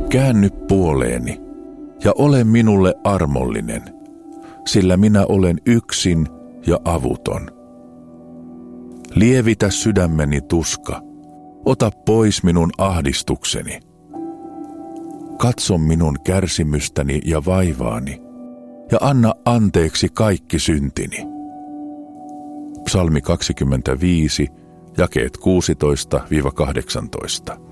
käänny puoleeni ja ole minulle armollinen, sillä minä olen yksin ja avuton. Lievitä sydämeni tuska, ota pois minun ahdistukseni. Katso minun kärsimystäni ja vaivaani, ja anna anteeksi kaikki syntini. Psalmi 25, jakeet 16-18.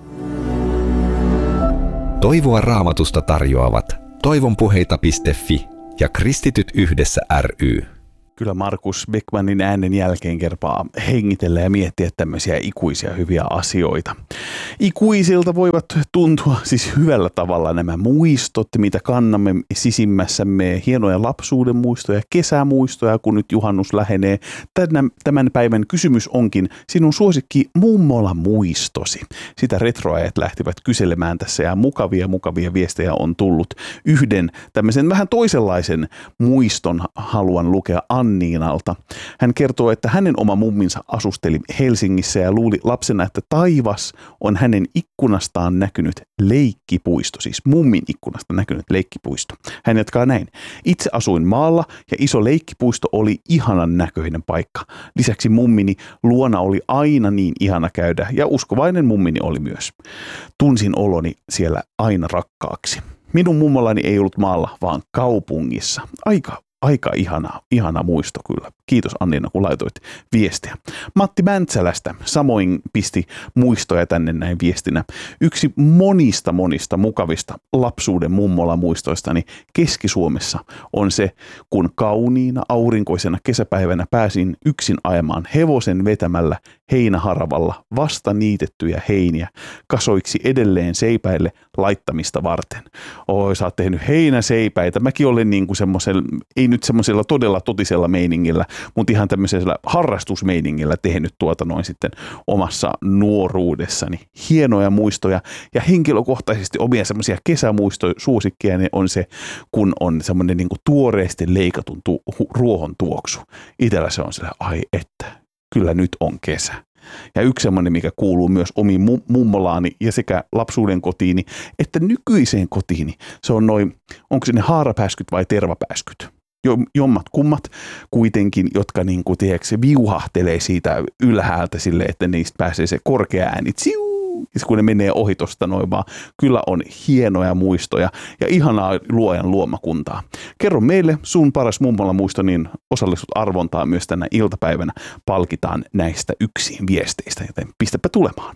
Toivoa Raamatusta tarjoavat toivonpuheita.fi ja Kristityt yhdessä ry. Kyllä Markus Beckmannin äänen jälkeen kerpaa hengitellä ja miettiä tämmöisiä ikuisia hyviä asioita. Ikuisilta voivat tuntua siis hyvällä tavalla nämä muistot, mitä kannamme sisimmässämme, hienoja lapsuuden muistoja, kesämuistoja, kun nyt juhannus lähenee. Tämän päivän kysymys onkin sinun suosikki mummola muistosi. Sitä retroajat lähtivät kyselemään tässä ja mukavia viestejä on tullut. Yhden tämmöisen vähän toisenlaisen muiston haluan lukea Anniinalta. Hän kertoo, että hänen oma mumminsa asusteli Helsingissä ja luuli lapsena, että taivas on hänen ikkunastaan näkynyt leikkipuisto, siis mummin ikkunasta näkynyt leikkipuisto. Hän jatkaa näin. Itse asuin maalla ja iso leikkipuisto oli ihanan näköinen paikka. Lisäksi mummini luona oli aina niin ihana käydä ja uskovainen mummini oli myös. Tunsin oloni siellä aina rakkaaksi. Minun mummolani ei ollut maalla, vaan kaupungissa. Aika ihana muisto kyllä. Kiitos Anniina, kun laitoit viestiä. Matti Mäntsälästä samoin pisti muistoja tänne näin viestinä. Yksi monista mukavista lapsuuden mummola muistoistani Keski-Suomessa on se, kun kauniina aurinkoisena kesäpäivänä pääsin yksin ajamaan hevosen vetämällä heinäharavalla vasta niitettyjä heiniä kasoiksi edelleen seipäille laittamista varten. Oi, sä oot tehnyt heinäseipäitä. Mäkin olen niin kuin semmoisella, ei nyt semmoisella todella totisella meiningillä, mutta ihan tämmöisellä harrastusmeiningillä tehnyt sitten omassa nuoruudessani. Hienoja muistoja ja henkilökohtaisesti omia semmoisia kesämuistosuosikkeja on se, kun on semmoinen niin kuin tuoreesti leikatun ruohon tuoksu. Itellä se on sillä, ai että, kyllä nyt on kesä. Ja yksi semmoinen, mikä kuuluu myös omiin mummolaani ja sekä lapsuuden kotiini, että nykyiseen kotiini, se on onko se ne haarapääskyt vai tervapääskyt? Jommat kummat kuitenkin, jotka niin kuin tiedätkö, viuhahtelee siitä ylhäältä sille, että niistä pääsee se korkea ääni, kun ne menee ohi tosta noin vaan. Kyllä on hienoja muistoja ja ihanaa luojan luomakuntaa. Kerro meille sun paras mummola muisto, niin osallistut arvontaan myös tänä iltapäivänä. Palkitaan näistä yksin viesteistä, joten pistäpä tulemaan.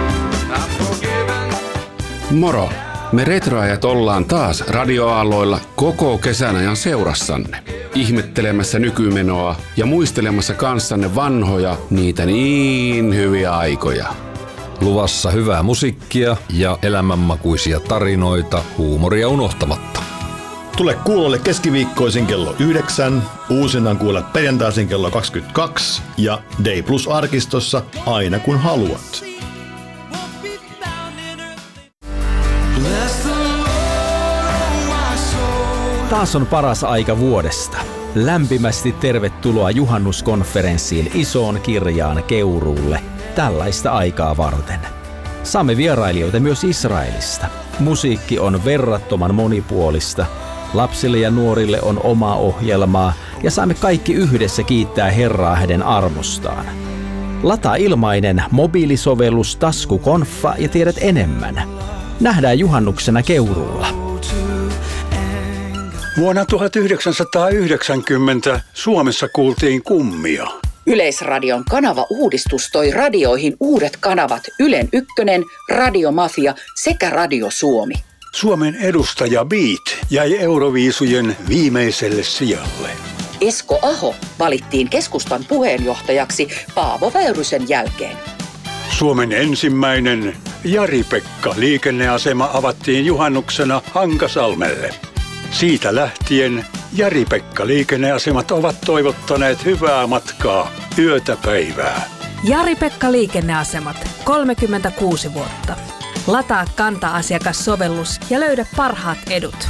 Moro! Me retroajat ollaan taas radioaalloilla koko kesän ajan seurassanne. Ihmettelemässä nykymenoa ja muistelemassa kanssanne vanhoja, niitä niin hyviä aikoja. Luvassa hyvää musiikkia ja elämänmakuisia tarinoita, huumoria unohtamatta. Tule kuulolle keskiviikkoisin kello 9, uusinnan kuulet perjantaisin kello 22 ja Day Plus -arkistossa aina kun haluat. Taas on paras aika vuodesta. Lämpimästi tervetuloa juhannuskonferenssiin Isoon Kirjaan Keuruulle tällaista aikaa varten. Saamme vierailijoita myös Israelista. Musiikki on verrattoman monipuolista. Lapsille ja nuorille on omaa ohjelmaa ja saamme kaikki yhdessä kiittää Herraa hänen armostaan. Lataa ilmainen mobiilisovellus Taskukonfa ja tiedät enemmän. Nähdään juhannuksena Keuruulla. Vuonna 1990 Suomessa kuultiin kummia. Yleisradion kanava-uudistus toi radioihin uudet kanavat Ylen Ykkönen, Radiomafia sekä Radio Suomi. Suomen edustaja Beat jäi Euroviisujen viimeiselle sijalle. Esko Aho valittiin keskustan puheenjohtajaksi Paavo Väyrysen jälkeen. Suomen ensimmäinen Jari-Pekka liikenneasema avattiin juhannuksena Hankasalmelle. Siitä lähtien Jari-Pekka liikenneasemat ovat toivottaneet hyvää matkaa yötä päivää. Jari-Pekka liikenneasemat, 36 vuotta. Lataa Kanta-asiakassovellus ja löydä parhaat edut.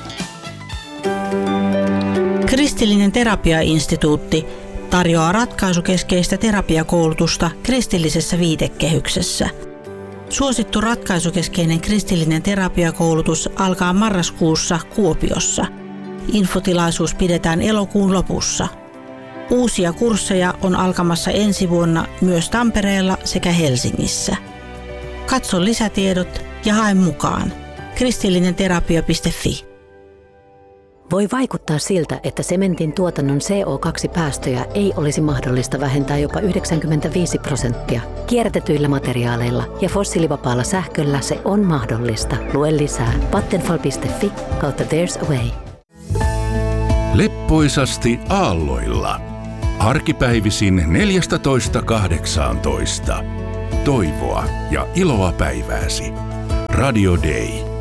Kristillinen terapiainstituutti tarjoaa ratkaisukeskeistä terapiakoulutusta kristillisessä viitekehyksessä. Suosittu ratkaisukeskeinen kristillinen terapiakoulutus alkaa marraskuussa Kuopiossa. Infotilaisuus pidetään elokuun lopussa. Uusia kursseja on alkamassa ensi vuonna myös Tampereella sekä Helsingissä. Katso lisätiedot ja hae mukaan. kristillinenterapia.fi. Voi vaikuttaa siltä, että sementin tuotannon CO2-päästöjä ei olisi mahdollista vähentää jopa 95%. Kierrätetyillä materiaaleilla ja fossiilivapaalla sähköllä se on mahdollista. Lue lisää vattenfall.fi/there's a way. Leppoisasti aalloilla. Arkipäivisin 14.18. Toivoa ja iloa päivääsi. Radio Day.